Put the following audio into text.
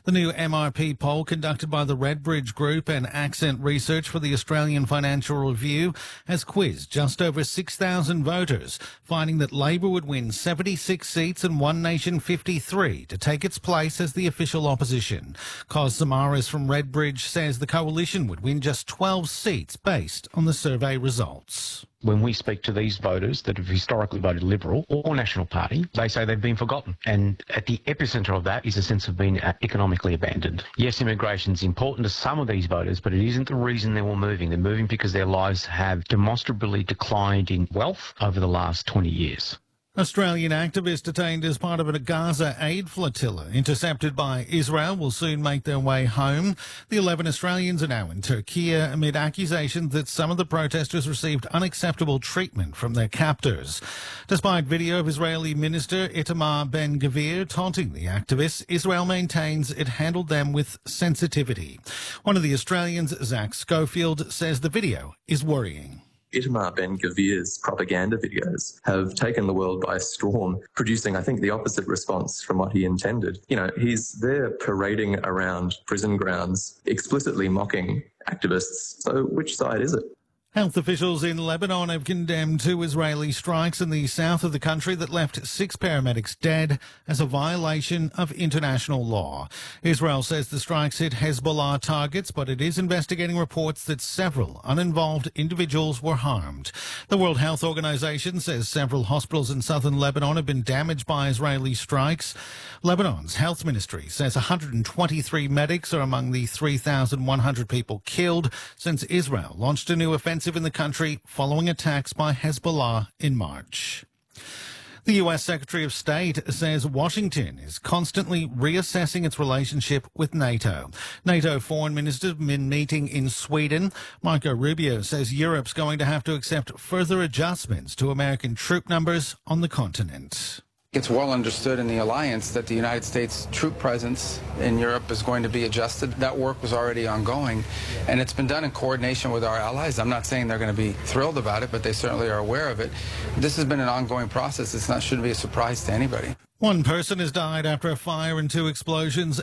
The new MRP poll conducted by the Redbridge Group and Accent Research for the Australian Financial Review has quizzed just over 6,000 voters, finding that Labor would win 76 seats and One Nation 53 to take its place as the official opposition. Cos Samaras from Redbridge says the coalition would win just 12 seats based on the survey results. When we speak to these voters that have historically voted Liberal or National Party, they say they've been forgotten. And at the epicentre of that is a sense of being economically abandoned. Yes, immigration is important to some of these voters, but it isn't the reason they're all moving. They're moving because their lives have demonstrably declined in wealth over the last 20 years. Australian activists detained as part of a Gaza aid flotilla intercepted by Israel will soon make their way home. The 11 Australians are now in Turkey amid accusations that some of the protesters received unacceptable treatment from their captors. Despite video of Israeli Minister Itamar Ben-Gvir taunting the activists, Israel maintains it handled them with sensitivity. One of the Australians, Zach Schofield, says the video is worrying. Itamar Ben-Gvir's propaganda videos have taken the world by storm, producing, I think, the opposite response from what he intended. You know, he's there parading around prison grounds, explicitly mocking activists. So which side is it? Health officials in Lebanon have condemned 2 Israeli strikes in the south of the country that left 6 paramedics dead as a violation of international law. Israel says the strikes hit Hezbollah targets, but it is investigating reports that several uninvolved individuals were harmed. The World Health Organization says several hospitals in southern Lebanon have been damaged by Israeli strikes. Lebanon's health ministry says 123 medics are among the 3,100 people killed since Israel launched a new offensive in the country following attacks by Hezbollah in March. The U.S. Secretary of State says Washington is constantly reassessing its relationship with NATO. NATO foreign ministers have been meeting in Sweden. Marco Rubio says Europe's going to have to accept further adjustments to American troop numbers on the continent. It's well understood in the alliance that the United States troop presence in Europe is going to be adjusted. That work was already ongoing, and it's been done in coordination with our allies. I'm not saying they're going to be thrilled about it, but they certainly are aware of it. This has been an ongoing process. Shouldn't be a surprise to anybody. One person has died after a fire and 2 explosions